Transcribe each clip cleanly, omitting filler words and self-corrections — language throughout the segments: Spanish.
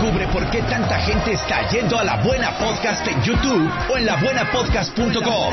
Descubre por qué tanta gente está yendo a La Buena Podcast en YouTube o en labuenapodcast.com.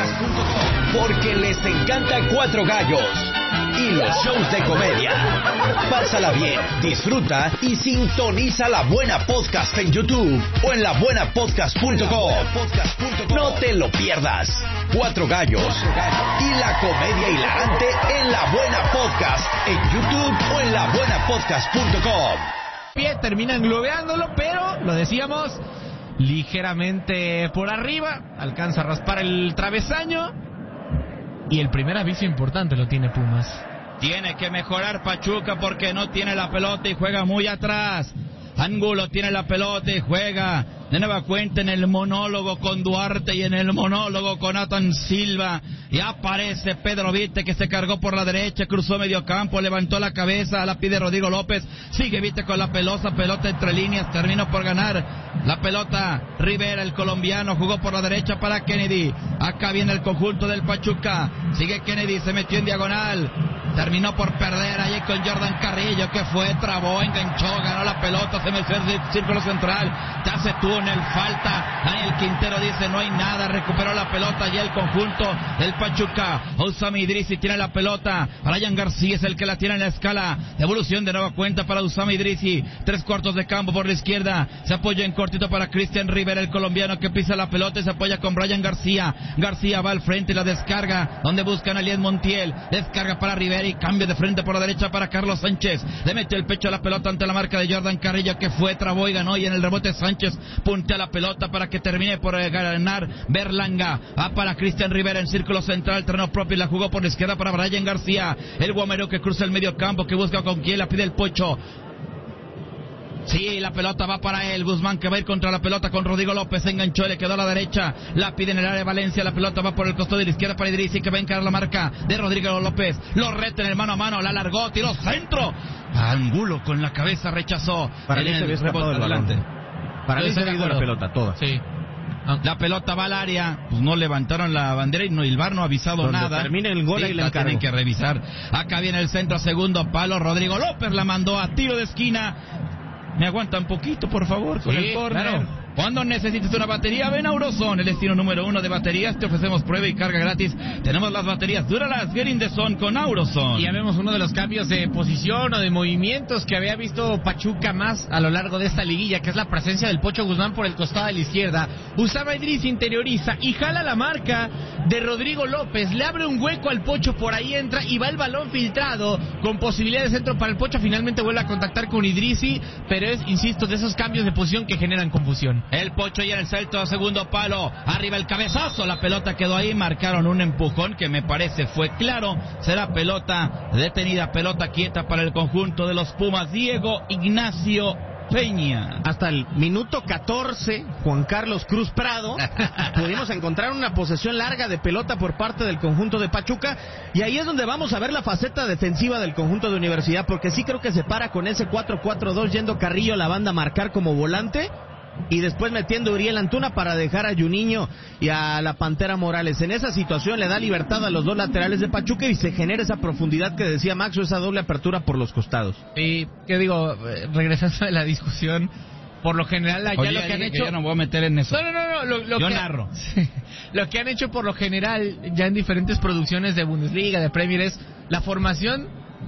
Porque les encanta Cuatro Gallos y los shows de comedia. Pásala bien, disfruta y sintoniza La Buena Podcast en YouTube o en labuenapodcast.com. No te lo pierdas. Cuatro Gallos y la comedia hilarante en La Buena Podcast en YouTube o en labuenapodcast.com. Bien, terminan globeándolo, pero lo decíamos ligeramente por arriba, alcanza a raspar el travesaño y el primer aviso importante lo tiene Pumas. Tiene que mejorar Pachuca porque no tiene la pelota y juega muy atrás. Angulo tiene la pelota y juega de nueva cuenta en el monólogo con Duarte y en el monólogo con Nathan Silva. Y aparece Pedro Vite, que se cargó por la derecha, cruzó medio campo, levantó la cabeza, la pide Rodrigo López. Sigue Vite con la pelota entre líneas, terminó por ganar la pelota Rivera, el colombiano, jugó por la derecha para Kennedy. Acá viene el conjunto del Pachuca. Sigue Kennedy, se metió en diagonal. Terminó por perder allí con Jordan Carrillo, que fue, trabó, enganchó, ganó la pelota, se metió en el círculo central, te hace túnel, falta. Daniel Quintero dice no hay nada, recuperó la pelota allí el conjunto del Pachuca. Usama Idrisi tiene la pelota, Brian García es el que la tiene en la escala. Devolución de nueva cuenta para Usama Idrisi, 3/4 de campo por la izquierda, se apoya en cortito para Cristian Rivera, el colombiano, que pisa la pelota y se apoya con Brian García. García va al frente y la descarga, donde buscan a Elias Montiel, descarga para Rivera y cambio de frente por la derecha para Carlos Sánchez. Le mete el pecho a la pelota ante la marca de Jordan Carrillo, que fue, trabó y ganó, y en el rebote Sánchez puntea la pelota para que termine por ganar Berlanga. Va para Cristian Rivera en círculo central, terreno propio, y la jugó por la izquierda para Brian García. El guamero que cruza el medio campo, que busca con quién, la pide el Pocho. Sí, la pelota va para él. Guzmán, que va a ir contra la pelota con Rodrigo López. Se enganchó, le quedó a la derecha. La pide en el área de Valencia. La pelota va por el costado de la izquierda para Idrisi, que va a encarar la marca de Rodrigo López. Lo reta en el mano a mano. La largó, tiró centro. Angulo con la cabeza rechazó. Para mí se había escapado el balón. Para mí se había ido la pelota toda. Sí. La pelota va al área, pues no levantaron la bandera y el VAR no ha avisado nada. Termine el gol, sí, y la tienen que revisar. Acá viene el centro, segundo palo. Rodrigo López la mandó a tiro de esquina. Me aguanta un poquito, por favor, con el córner. Claro. Cuando necesites una batería, ven a Auroson, el destino número 1 de baterías. Te ofrecemos prueba y carga gratis. Tenemos las baterías Duralast Get in the Zone con Auroson. Y ya vemos uno de los cambios de posición o de movimientos que había visto Pachuca más a lo largo de esta liguilla, que es la presencia del Pocho Guzmán por el costado de la izquierda. Usama Idrisi interioriza y jala la marca de Rodrigo López. Le abre un hueco al Pocho, por ahí entra y va el balón filtrado con posibilidad de centro para el Pocho. Finalmente vuelve a contactar con Idrisi, pero es, insisto, de esos cambios de posición que generan confusión. El Pocho ya en el salto, segundo palo, arriba el cabezazo, la pelota quedó ahí, marcaron un empujón que me parece fue claro. Será pelota detenida, pelota quieta para el conjunto de los Pumas. Diego Ignacio Peña. Hasta el minuto 14, Juan Carlos Cruz Prado, pudimos encontrar una posesión larga de pelota por parte del conjunto de Pachuca, y ahí es donde vamos a ver la faceta defensiva del conjunto de Universidad, porque sí creo que se para con ese 4-4-2, yendo Carrillo a la banda a marcar como volante, y después metiendo a Uriel Antuna para dejar a Juninho y a la Pantera Morales. En esa situación le da libertad a los dos laterales de Pachuca y se genera esa profundidad que decía Maxo, esa doble apertura por los costados. Y que digo, regresando a la discusión, por lo general allá lo que han hecho... Yo no voy a meter en eso. No, lo yo que... narro. Sí, lo que han hecho por lo general ya en diferentes producciones de Bundesliga, de Premier, es la formación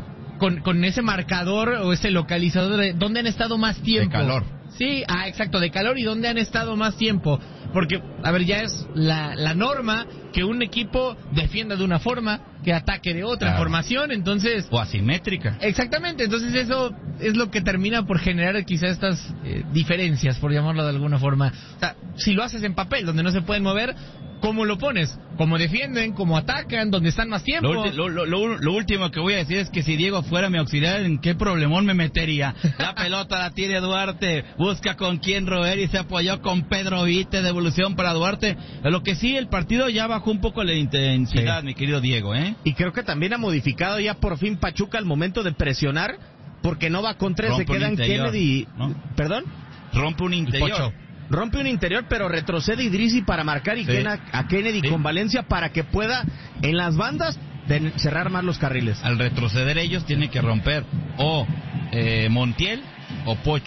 con ese marcador o ese localizador de dónde han estado más tiempo. De calor. Sí, exacto, de calor y dónde han estado más tiempo. Porque, a ver, ya es la norma que un equipo defienda de una forma, que ataque de otra formación, entonces... O asimétrica. Exactamente, entonces eso es lo que termina por generar quizá estas diferencias, por llamarlo de alguna forma. O sea, si lo haces en papel, donde no se pueden mover, ¿cómo lo pones? ¿Cómo defienden? ¿Cómo atacan? ¿Dónde están más tiempo? Lo último que voy a decir es que si Diego fuera mi auxiliar, ¿en qué problemón me metería? La pelota la tiene Duarte, busca con quién roer y se apoyó con Pedro Vite, devolución para Duarte. Lo que sí, el partido ya bajó un poco la intensidad, mi querido Diego, Y creo que también ha modificado ya por fin Pachuca al momento de presionar, porque no va con tres, se quedan Kennedy... ¿no? ¿Perdón? Rompe un interior. Rompe un interior, pero retrocede Idrisi para marcar y queda a Kennedy con Valencia para que pueda en las bandas cerrar más los carriles. Al retroceder ellos tiene que romper o Montiel o Pocho.